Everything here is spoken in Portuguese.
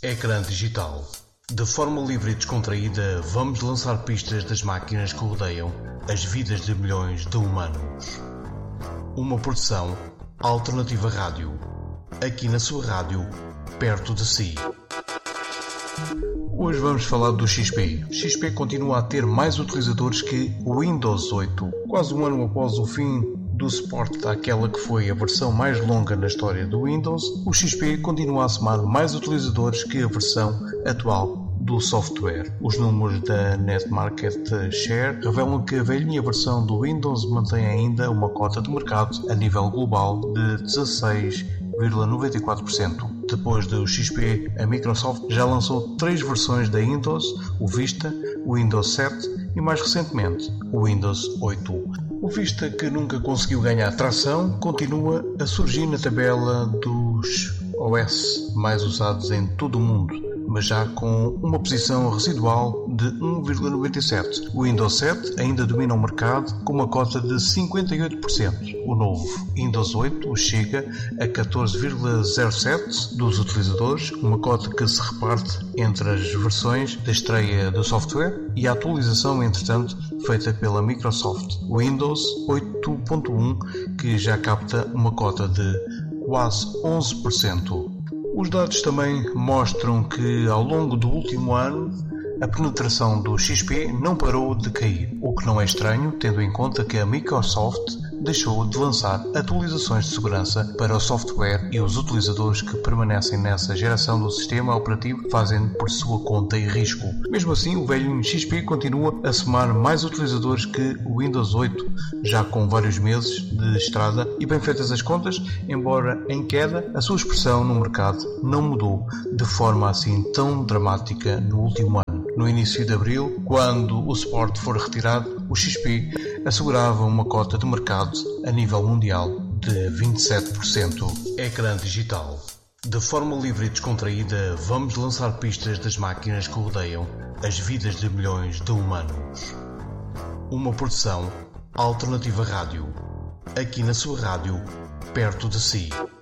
Ecrã digital. De forma livre e descontraída, vamos lançar pistas das máquinas que rodeiam as vidas de milhões de humanos. Uma produção Alternativa Rádio. Aqui na sua rádio, perto de si. Hoje vamos falar do XP. O XP continua a ter mais utilizadores que o Windows 8. Quase um ano após o fim do suporte daquela que foi a versão mais longa na história do Windows, o XP continua a somar mais utilizadores que a versão atual do software. Os números da Net Market Share revelam que a velhinha versão do Windows mantém ainda uma cota de mercado a nível global de 16,94%. Depois do XP, a Microsoft já lançou 3 versões da Windows, o Vista, o Windows 7 e mais recentemente o Windows 8. O Vista, que nunca conseguiu ganhar tração, continua a surgir na tabela dos OS mais usados em todo o mundo, mas já com uma posição residual de 1,97%. O Windows 7 ainda domina o mercado com uma cota de 58%. O novo Windows 8 chega a 14,07% dos utilizadores, uma cota que se reparte entre as versões da estreia do software e a atualização, entretanto, feita pela Microsoft. O Windows 8.1, que já capta uma cota de quase 11%. Os dados também mostram que, ao longo do último ano, a penetração do XP não parou de cair, o que não é estranho, tendo em conta que a Microsoft deixou de lançar atualizações de segurança para o software e os utilizadores que permanecem nessa geração do sistema operativo fazem por sua conta e risco. Mesmo assim, o velho XP continua a somar mais utilizadores que o Windows 8, já com vários meses de estrada e bem feitas as contas, embora em queda, a sua expressão no mercado não mudou de forma assim tão dramática no último ano. No início de abril, quando o suporte for retirado, o XP assegurava uma cota de mercado a nível mundial de 27%. Ecrã digital. De forma livre e descontraída, vamos lançar pistas das máquinas que rodeiam as vidas de milhões de humanos. Uma produção Alternativa Rádio. Aqui na sua rádio, perto de si.